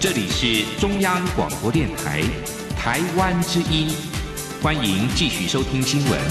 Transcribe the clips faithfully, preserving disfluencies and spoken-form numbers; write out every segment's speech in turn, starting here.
这里是中央广播电台台湾之音，欢迎继续收听新闻。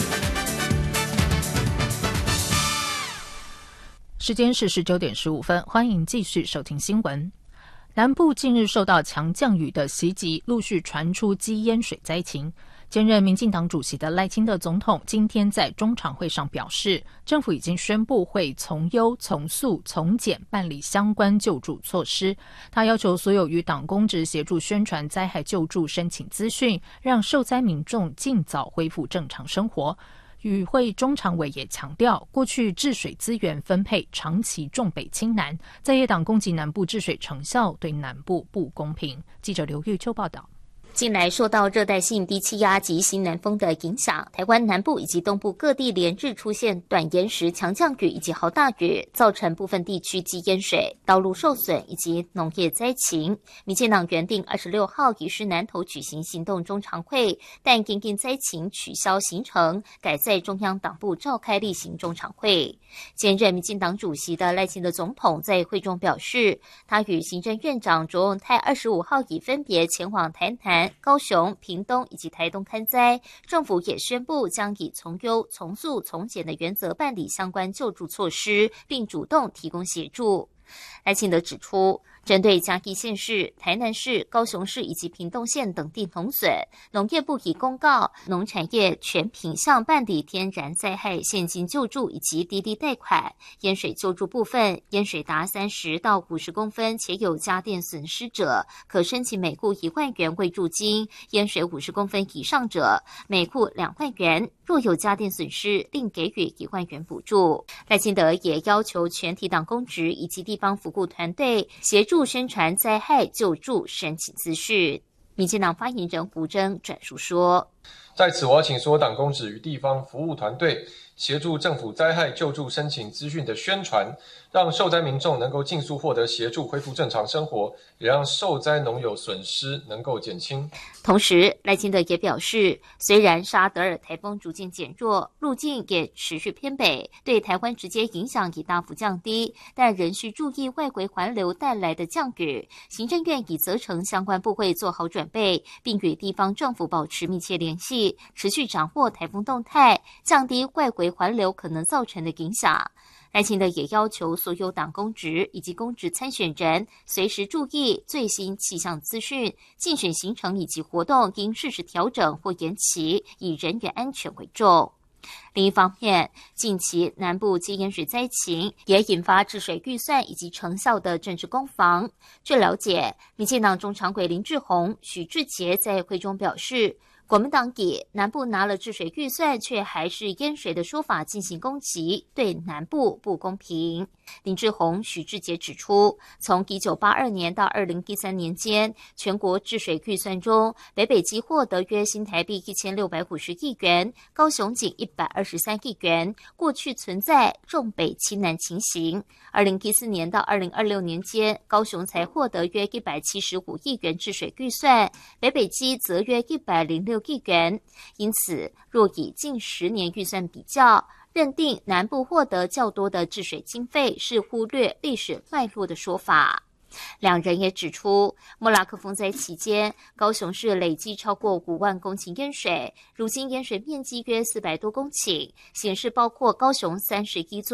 时间是十九点十五分，欢迎继续收听新闻。南部近日受到强降雨的袭击，陆续传出积淹水灾情。兼任民进党主席的赖清德总统今天在中常会上表示，政府已经宣布会从优、从速、从简办理相关救助措施。他要求所有与党公职协助宣传灾害救助申请资讯，让受灾民众尽早恢复正常生活。与会中常委也强调，过去治水资源分配长期重北轻南，在野党攻击南部治水成效，对南部不公平。记者刘玉秋报道。 近来受到热带性低气压及西南风的影响，台湾南部以及东部各地连日出现短延时强降雨以及豪大雨，造成部分地区积淹水、道路受损以及农业灾情。民进党原定二十六号移师南投举行行动中常会，但因应灾情取消行程，改在中央党部召开例行中常会。兼任民进党主席的赖清德总统在会中表示，他与行政院长卓荣泰二十五号已分别前往台南、高雄、屏东以及台东勘灾，政府也宣布将以从优、从速、从简的原则办理相关救助措施，并主动提供协助。赖清德指出，针对嘉义县市、台南市、高雄市以及屏东县等地农损，农业部已公告，农产业全品项办理天然灾害现金救助以及滴滴贷款。淹水救助部分，淹水达三十到五十公分且有家电损失者，可申请每户一万元慰助金；淹水五十公分以上者，每户两万元。若有家电损失，另给予一万元补助。赖清德也要求全体党公职以及地方服务团队协助宣传灾害救助申请资讯。民进党发言人胡征转述说， 在此我要请所有党公职与地方服务团队协助政府灾害救助申请资讯的宣传，让受灾民众能够尽速获得协助，恢复正常生活，也让受灾农友损失能够减轻。 同时，赖清德也表示，虽然沙德尔台风逐渐减弱，路径也持续偏北，对台湾直接影响已大幅降低，但仍需注意外围环流带来的降雨。行政院已责成相关部会做好准备，并与地方政府保持密切联系，持续掌握台风动态，降低外围环流可能造成的影响。赖清德也要求所有党公职以及公职参选人随时注意最新气象资讯，竞选行程以及活动应适时调整或延期，以人员安全为重。另一方面，近期南部积淹水灾情也引发治水预算以及成效的政治攻防。据了解，民进党中常委林志宏、许志杰在会中表示，国民党以南部拿了治水预算却还是淹水的说法进行攻击，对南部不公平。林志宏、许志杰指出，从一九八二年到二零一三年间，全国治水预算中，北北基获得约新台币一千六百五十亿元，高雄仅一百二十三亿元，过去存在重北轻南情形。二零一四年到二零二六年间，高雄才获得约一百七十五亿元治水预算，北北基则约一百零六亿元。因此，若以近十年预算比较，认定南部获得较多的治水经费是忽略历史脉络的说法。两人也指出，莫拉克风灾期间，高雄市累计超过五万公顷淹水，如今淹水面积约四百多公顷，显示包括高雄三十一座